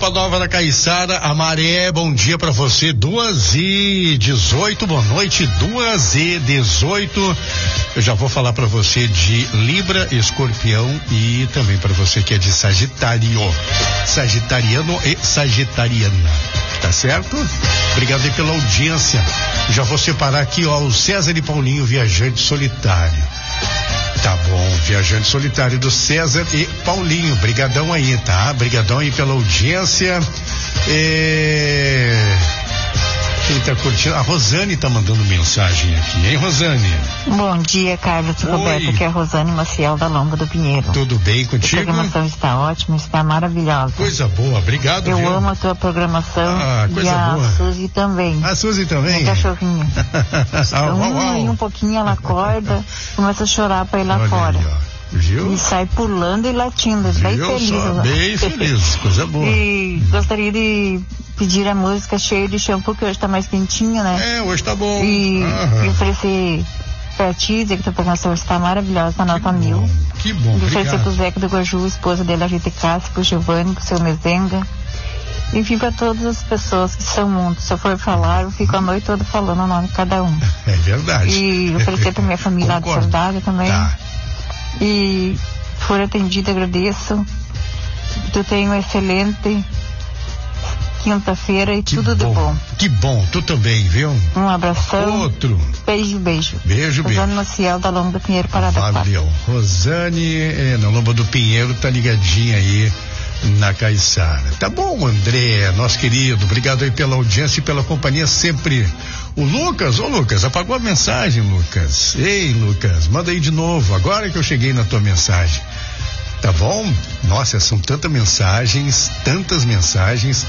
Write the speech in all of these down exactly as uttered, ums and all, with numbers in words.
Roupa Nova da Caiçara, a Maré, bom dia pra você, duas e dezoito, boa noite, duas e dezoito. Eu já vou falar pra você de Libra, Escorpião e também pra você que é de Sagitário, Sagitariano e Sagitariana, tá certo? Obrigado aí pela audiência. Já vou separar aqui, ó, o César e Paulinho, viajante solitário. Tá bom, viajante solitário do César e Paulinho, brigadão aí, tá? Brigadão aí pela audiência. É... Quem tá curtindo? A Rosane tá mandando mensagem aqui, hein, Rosane? Bom dia, Carlos e Roberto, aqui é a Rosane Maciel da Lomba do Pinheiro. Tudo bem contigo? A programação está ótima, está maravilhosa. Coisa boa, obrigado. Eu viu? amo a tua programação. Ah, coisa e a boa. Suzy também. A Suzy também? Minha cachorrinha. ah, uau, uau. Um, um pouquinho ela acorda, começa a chorar para ir lá Olha fora. Aí, ó. Viu? E sai pulando e latindo, Viu? bem feliz. Só bem feliz, coisa boa. E gostaria de pedir a música Cheio de Shampoo, que hoje tá mais quentinho, né? É, hoje tá bom. E, e oferecer pra ti, dizer que a tua programação está maravilhosa, tá nota mil. Que bom, e oferecer obrigado. pro Zeca do Guaju, esposa dele, a Rita Cássia, pro Giovanni, pro seu Mezenga. Enfim, para todas as pessoas que são mundo. Se eu for falar, eu fico a noite toda falando o nome de cada um. É verdade. E oferecer pra minha família lá de Saudade também. Tá. E for atendida, agradeço. Tu tem uma excelente quinta-feira e Que tudo bom, de bom. Que bom, tu também, viu? Um abração. Outro. Beijo, beijo. Beijo, beijo. Rosane Maciel da Lomba do Pinheiro, Parada. Valeu. Rosane, é, na Lomba do Pinheiro, tá ligadinha aí na Caiçara. Tá bom, André, nosso querido, obrigado aí pela audiência e pela companhia sempre. O Lucas, ô Lucas, apagou a mensagem, Lucas. Ei, Lucas, manda aí de novo, agora que eu cheguei na tua mensagem. Tá bom? Nossa, são tantas mensagens, tantas mensagens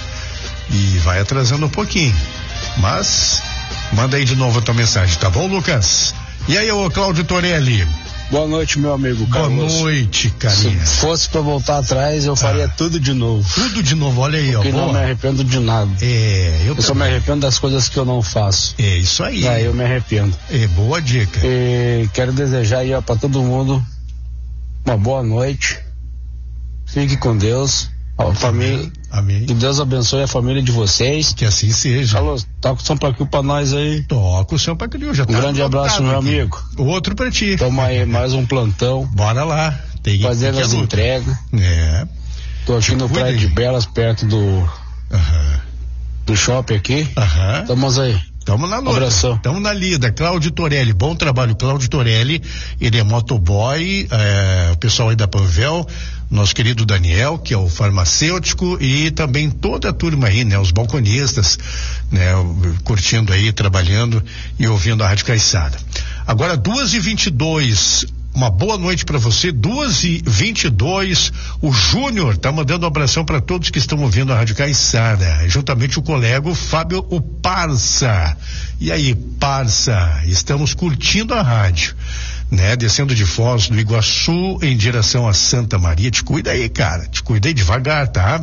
e vai atrasando um pouquinho. Mas, manda aí de novo a tua mensagem, tá bom, Lucas? E aí, ô Cláudio Torelli? Boa noite, meu amigo Carlos. Boa noite, carinha. Se fosse pra voltar atrás, eu faria ah, tudo de novo. Tudo de novo, olha aí, ó. Porque não me arrependo de nada. É, eu, eu só me arrependo das coisas que eu não faço. É, isso aí. Daí eu me arrependo. É, boa dica. E quero desejar aí, ó, pra todo mundo uma boa noite. Fique com Deus. Ó, família. Amém. Que Deus abençoe a família de vocês. Que assim seja. Carlos, toca o São Paquil pra nós aí. Toca o São Paquil, já tá. Um grande abraço, meu aqui. amigo. Outro pra ti. Toma aí mais um plantão. Bora lá. Tem fazer as entregas. É. Tô aqui no Praia de Belas, perto do uh-huh. do shopping aqui. Aham. Uh-huh. Estamos aí. Estamos na luta, estamos na lida. Cláudio Torelli, bom trabalho, Cláudio Torelli, ele é motoboy, é, o pessoal aí da Panvel, nosso querido Daniel, que é o farmacêutico, e também toda a turma aí, né, os balconistas, né, curtindo aí, trabalhando e ouvindo a Rádio Caiçara. Agora, duas e vinte e dois, uma boa noite para você, duas e vinte e dois, o Júnior tá mandando um abração para todos que estão ouvindo a Rádio Caiçara, juntamente o colega o Fábio, o Parça. E aí, Parça, estamos curtindo a rádio, né? Descendo de Foz do Iguaçu em direção a Santa Maria, te cuida aí, cara, te cuida aí devagar, tá?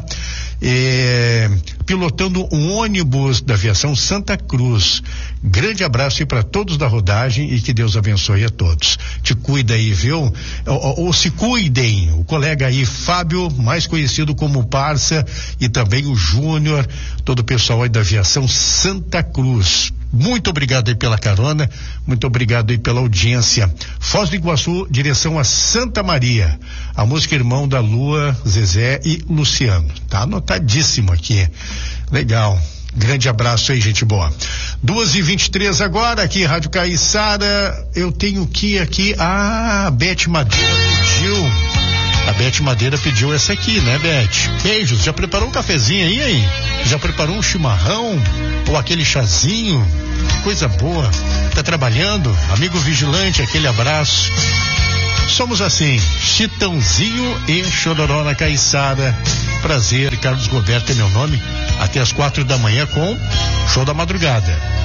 É, pilotando um ônibus da aviação Santa Cruz. Grande abraço aí para todos da rodagem e que Deus abençoe a todos. Te cuida aí, viu? Ou, ou se cuidem. O colega aí, Fábio, mais conhecido como Parça, e também o Júnior, todo o pessoal aí da aviação Santa Cruz. Muito obrigado aí pela carona, muito obrigado aí pela audiência. Foz do Iguaçu, direção a Santa Maria. A música Irmão da Lua, Zezé e Luciano. Tá anotadíssimo aqui. Legal. Grande abraço aí, gente boa. duas e vinte e três agora, aqui, Rádio Caiçara. Eu tenho que aqui. Ah, a Beth Madeira pediu. A Beth Madeira pediu essa aqui, né, Beth? Beijos. Já preparou um cafezinho aí, hein? Já preparou um chimarrão? Ou aquele chazinho? Coisa boa. Tá trabalhando? Amigo vigilante, aquele abraço. Somos assim, Chitãozinho e Chororó na Caiçara. Prazer, Carlos Roberto é meu nome. Até as quatro da manhã com Show da Madrugada.